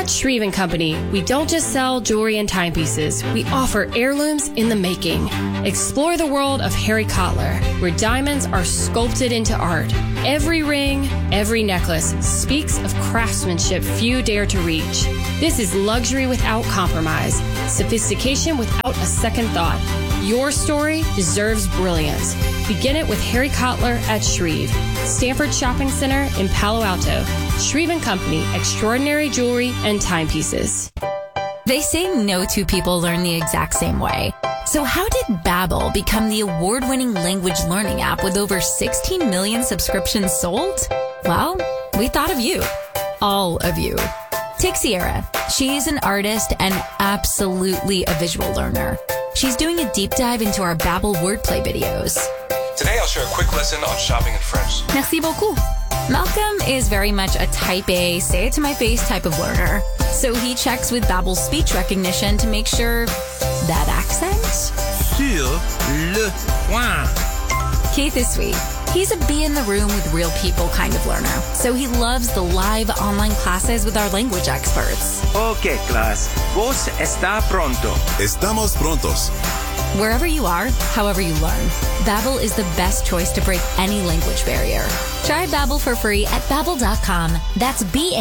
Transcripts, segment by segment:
At Shreve & Company, we don't just sell jewelry and timepieces. We offer heirlooms in the making. Explore the world of Harry Cotler, where diamonds are sculpted into art. Every ring, every necklace speaks of craftsmanship few dare to reach. This is luxury without compromise, sophistication without a second thought. Your story deserves brilliance. Begin it with Harry Cotler at Shreve, Stanford Shopping Center in Palo Alto. Shreve & Company, extraordinary jewelry and timepieces. They say no two people learn the exact same way. So how did Babbel become the award-winning language learning app with over 16 million subscriptions sold? Well, we thought of you. All of you. Take Sierra. She's an artist and absolutely a visual learner. She's doing a deep dive into our Babbel wordplay videos. Today I'll share a quick lesson on shopping in French. Merci beaucoup. Malcolm is very much a type A, say it to my face type of learner. So he checks with Babbel's speech recognition to make sure that accent. Sur le point. Keith is sweet. He's a be in the room with real people kind of learner. So he loves the live online classes with our language experts. Okay, class. Vos está pronto. Estamos prontos. Wherever you are, however you learn, Babbel is the best choice to break any language barrier. Try Babbel for free at Babbel.com. That's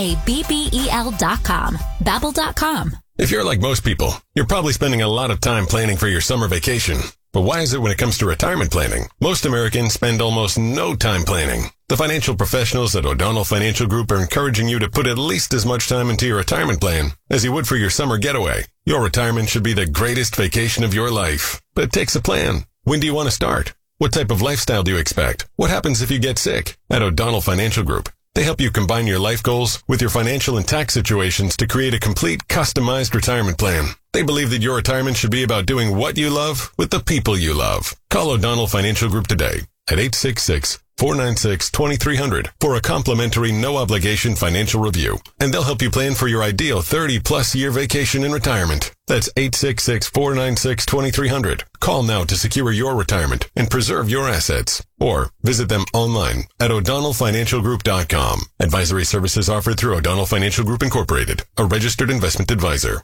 Babbel.com. Babbel.com. If you're like most people, you're probably spending a lot of time planning for your summer vacation. But why is it when it comes to retirement planning, most Americans spend almost no time planning? The financial professionals at O'Donnell Financial Group are encouraging you to put at least as much time into your retirement plan as you would for your summer getaway. Your retirement should be the greatest vacation of your life. But it takes a plan. When do you want to start? What type of lifestyle do you expect? What happens if you get sick? At O'Donnell Financial Group, they help you combine your life goals with your financial and tax situations to create a complete, customized retirement plan. They believe that your retirement should be about doing what you love with the people you love. Call O'Donnell Financial Group today at 866-496-2300 for a complimentary, no-obligation financial review. And they'll help you plan for your ideal 30-plus year vacation in retirement. That's 866-496-2300. Call now to secure your retirement and preserve your assets. Or visit them online at o'donnellfinancialgroup.com. Advisory services offered through O'Donnell Financial Group Incorporated, a registered investment advisor.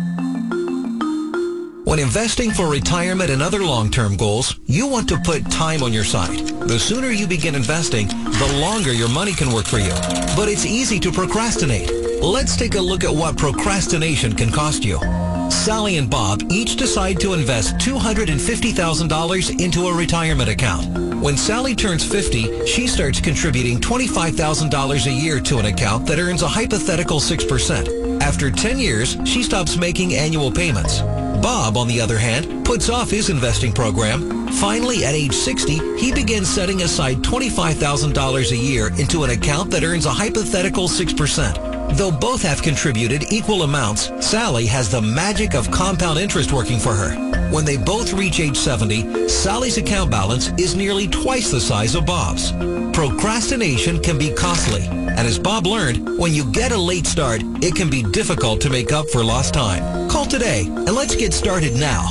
When investing for retirement and other long-term goals, you want to put time on your side. The sooner you begin investing, the longer your money can work for you. But it's easy to procrastinate. Let's take a look at what procrastination can cost you. Sally and Bob each decide to invest $250,000 into a retirement account. When Sally turns 50, she starts contributing $25,000 a year to an account that earns a hypothetical 6%. After 10 years, she stops making annual payments. Bob, on the other hand, puts off his investing program. Finally, at age 60, he begins setting aside $25,000 a year into an account that earns a hypothetical 6%. Though both have contributed equal amounts, Sally has the magic of compound interest working for her. When they both reach age 70, Sally's account balance is nearly twice the size of Bob's. Procrastination can be costly, and as Bob learned, when you get a late start, it can be difficult to make up for lost time. Call today, and let's get started now.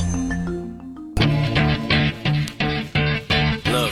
Look,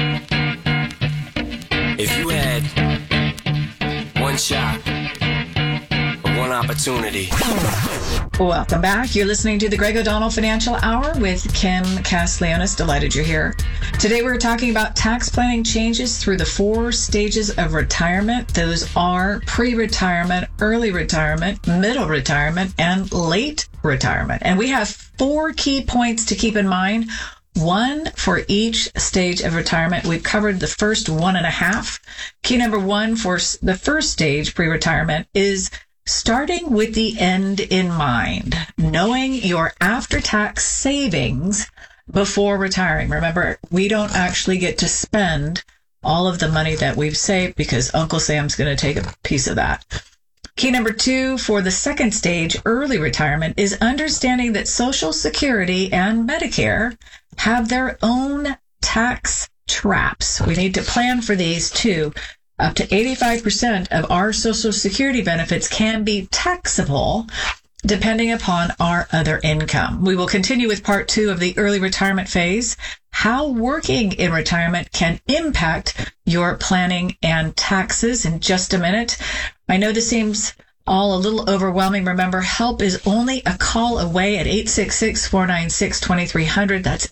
if you had one shot, one opportunity. Welcome back. You're listening to the Greg O'Donnell Financial Hour with Kim Castellanos. Delighted you're here. Today we're talking about tax planning changes through the 4 stages of retirement. Those are pre-retirement, early retirement, middle retirement, and late retirement. And we have 4 key points to keep in mind. 1 for each stage of retirement. We've covered the first 1.5. Key number 1 for the first stage, pre-retirement, is starting with the end in mind, knowing your after-tax savings before retiring. Remember, we don't actually get to spend all of the money that we've saved because Uncle Sam's going to take a piece of that. Key number 2 for the second stage, early retirement, is understanding that Social Security and Medicare have their own tax traps. We need to plan for these too. Up to 85% of our Social Security benefits can be taxable depending upon our other income. We will continue with part 2 of the early retirement phase, how working in retirement can impact your planning and taxes in just a minute. I know this seems all a little overwhelming, remember, help is only a call away at 866-496-2300. That's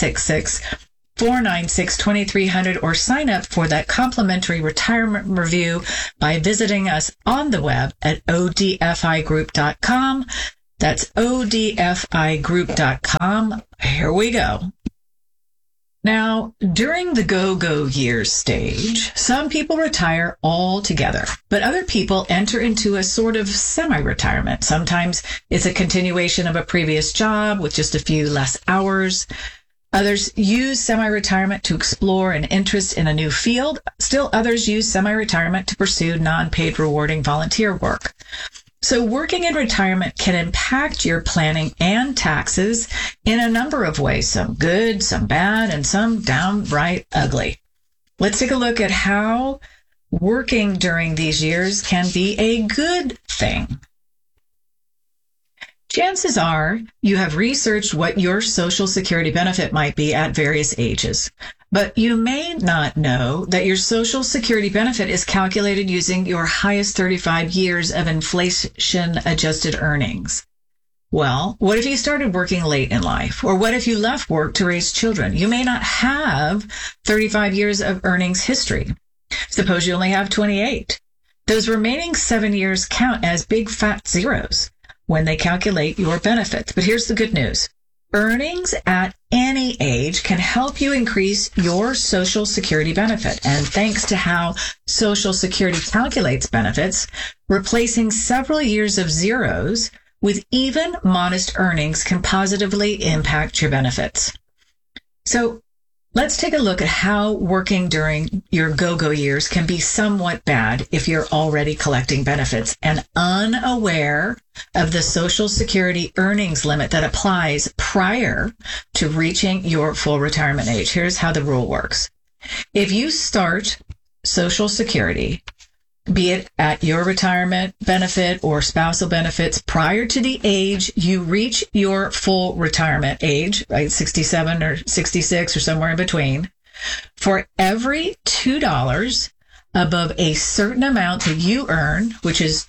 866-496-2300, or sign up for that complimentary retirement review by visiting us on the web at odfigroup.com. That's odfigroup.com. Here we go. Now, during the go-go years stage, some people retire altogether, but other people enter into a sort of semi-retirement. Sometimes it's a continuation of a previous job with just a few less hours. Others use semi-retirement to explore an interest in a new field. Still others use semi-retirement to pursue non-paid rewarding volunteer work. So working in retirement can impact your planning and taxes in a number of ways, some good, some bad, and some downright ugly. Let's take a look at how working during these years can be a good thing. Chances are you have researched what your Social Security benefit might be at various ages, but you may not know that your Social Security benefit is calculated using your highest 35 years of inflation-adjusted earnings. Well, what if you started working late in life? Or what if you left work to raise children? You may not have 35 years of earnings history. Suppose you only have 28. Those remaining 7 years count as big fat zeros when they calculate your benefits. But here's the good news. Earnings at any age can help you increase your Social Security benefit. And thanks to how Social Security calculates benefits, replacing several years of zeros with even modest earnings can positively impact your benefits. So let's take a look at how working during your go-go years can be somewhat bad if you're already collecting benefits and unaware of the Social Security earnings limit that applies prior to reaching your full retirement age. Here's how the rule works. If you start Social Security, be it at your retirement benefit or spousal benefits, prior to the age you reach your full retirement age, right, 67 or 66 or somewhere in between, for every $2 above a certain amount that you earn, which is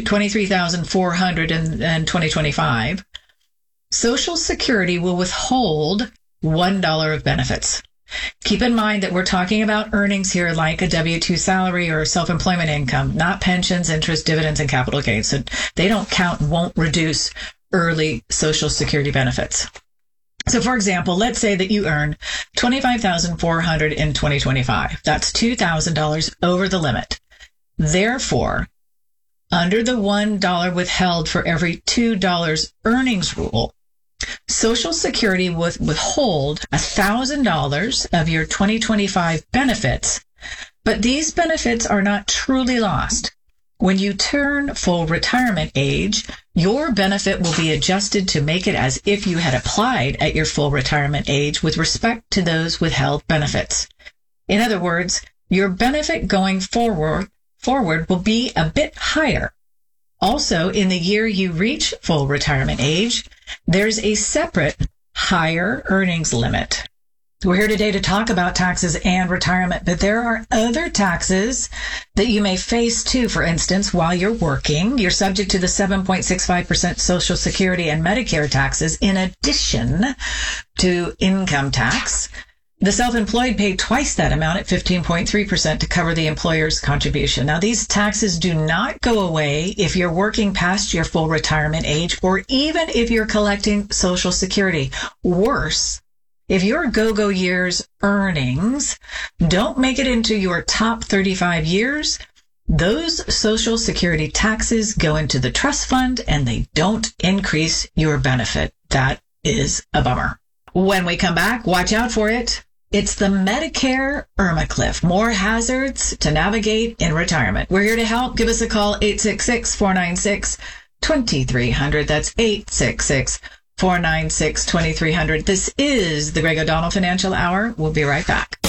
$23,400 in 2025, Social Security will withhold $1 of benefits. Keep in mind that we're talking about earnings here like a W-2 salary or self-employment income, not pensions, interest, dividends, and capital gains. So they don't count and won't reduce early Social Security benefits. So for example, let's say that you earn $25,400 in 2025. That's $2,000 over the limit. Therefore, under the $1 withheld for every $2 earnings rule, Social Security would withhold $1,000 of your 2025 benefits, but these benefits are not truly lost. When you turn full retirement age, your benefit will be adjusted to make it as if you had applied at your full retirement age with respect to those withheld benefits. In other words, your benefit going forward will be a bit higher. Also, in the year you reach full retirement age, there's a separate higher earnings limit. We're here today to talk about taxes and retirement, but there are other taxes that you may face too. For instance, while you're working, you're subject to the 7.65% Social Security and Medicare taxes in addition to income tax. The self-employed pay twice that amount at 15.3% to cover the employer's contribution. Now, these taxes do not go away if you're working past your full retirement age or even if you're collecting Social Security. Worse, if your go-go years earnings don't make it into your top 35 years, those Social Security taxes go into the trust fund and they don't increase your benefit. That is a bummer. When we come back, watch out for it. It's the Medicare Irma Cliff. More hazards to navigate in retirement. We're here to help. Give us a call, 866-496-2300. That's 866-496-2300. This is the Greg O'Donnell Financial Hour. We'll be right back.